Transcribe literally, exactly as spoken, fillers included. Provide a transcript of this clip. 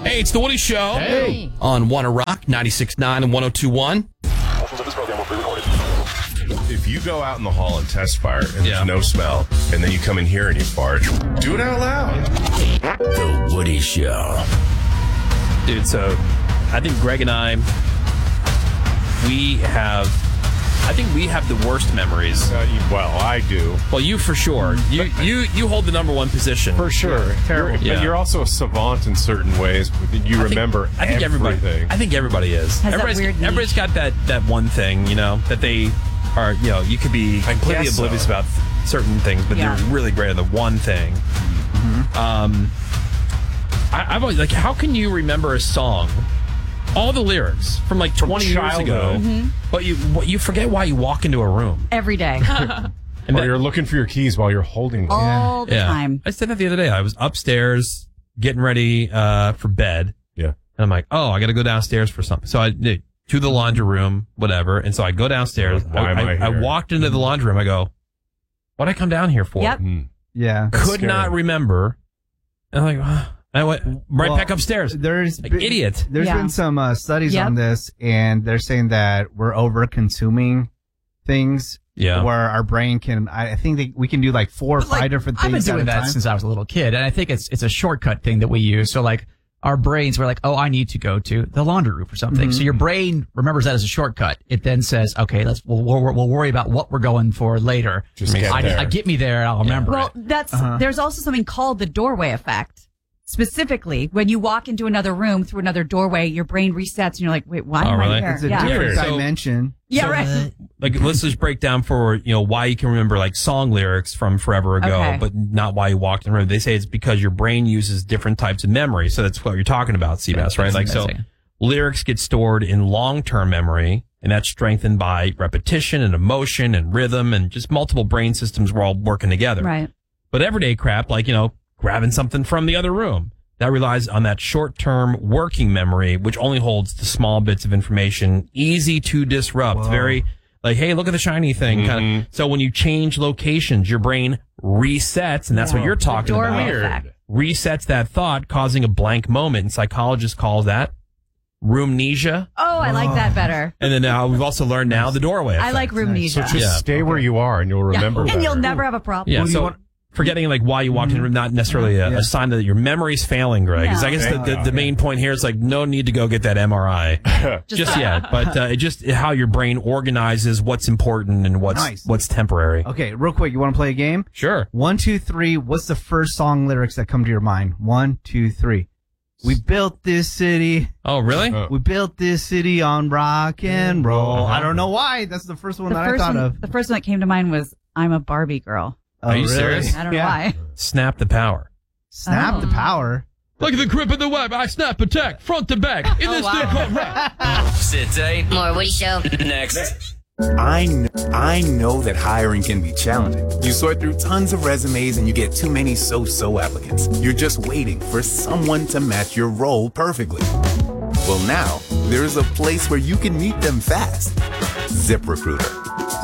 Hey, it's the Woody Show. Hey. On Wanna Rock, ninety-six point nine and one oh two point one. If you go out in the hall and test fire and there's Yeah. no smell, and then you come in here and you fart, do it out loud. The Woody Show. Dude, so I think Greg and I, we have, I think we have the worst memories. Uh, you- well, I do. Well, you for sure. You you you hold the number one position. For sure. Terrible. Yeah. But you're also a savant in certain ways. You I think- remember I think everybody. everything. I think everybody is. Has that everybody's weird niche. everybody's got that, that one thing, you know, that they are, you know, you could be completely guess oblivious so. about certain things, but Yeah. they're really great at the one thing. Mm-hmm. Um, I, I've always, like, how can you remember a song, all the lyrics from like twenty years ago, childhood. but you what, you forget why you walk into a room? Every day. And Or that- you're looking for your keys while you're holding them. All the time. I said that the other day. I was upstairs getting ready uh, for bed. Yeah. And I'm like, oh, I got to go downstairs for something. So I did to the laundry room, whatever. And so I go downstairs. Why am I, I I here? walked into the laundry room. I go, what'd I come down here for? Yep. Mm. Yeah. Could scary. not remember. And I'm like, "Ah." I went right Well, back upstairs. There's Like, been- idiot. There's Yeah. been some uh, studies Yep. on this, and they're saying that we're over consuming things. Yeah. Where our brain can, I I think that we can do like four or But, like, five different I've been things at doing a that time. since I was a little kid, and I think it's it's a shortcut thing that we use. So like our brains were like, oh, I need to go to the laundry room or something. Mm-hmm. So your brain remembers that as a shortcut. It then says, okay, let's we'll, we'll, we'll worry about what we're going for later. Just get I, there. I get me there, and I'll remember Well, it. that's Uh-huh. there's also something called the doorway effect. Specifically, when you walk into another room through another doorway, your brain resets and you're like, wait, why Oh, am really? I here? It's a yeah. different So- dimension. Yeah, So, right. Like, let's just break down for, you know, why you can remember like song lyrics from forever ago, Okay. but not why you walked in the room. They say it's because your brain uses different types of memory. So that's what you're talking about, Seabass, right? That's Like, so amazing. lyrics get stored in long-term memory, and that's strengthened by repetition and emotion and rhythm and just multiple brain systems were all working together. Right. But everyday crap, like, you know, grabbing something from the other room, that relies on that short-term working memory, which only holds the small bits of information, easy to disrupt. Whoa. Very like, hey, look at the shiny thing. Kind of. So when you change locations, your brain resets, and that's what you're talking doorway about. effect. Resets that thought, causing a blank moment. And psychologists call that roomnesia. Oh, I like that better. And then now we've also learned now the doorway I effect. like roomnesia. So just Yeah. stay where you are and you'll Yeah. remember And better. you'll never have a problem. Yeah, Well, you so want- forgetting like why you walked in the room, not necessarily a, Yeah. a sign that your memory's failing, Greg. 'Cause I guess the, the, the main point here is like no need to go get that M R I just, yet, but uh, it just how your brain organizes what's important and what's Nice. what's temporary. Okay, real quick, you want to play a game? Sure. One, two, three. What's the first song lyrics that come to your mind? One, two, three. We built this city. Oh, really? Uh, We built this city on rock and roll. I don't know why. That's the first one The that first I thought one, of. the first one that came to mind was I'm a Barbie girl. Oh, Are you really? serious? I don't know Yeah. why. Snap the power. Snap Oh. the power. Look at the grip of the web. I snap attack front to back in this thing called rap. Sit tight. More Woody Show. Next. I know, I know that hiring can be challenging. You sort through tons of resumes and you get too many so-so applicants. You're just waiting for someone to match your role perfectly. Well, now, there's a place where you can meet them fast. ZipRecruiter.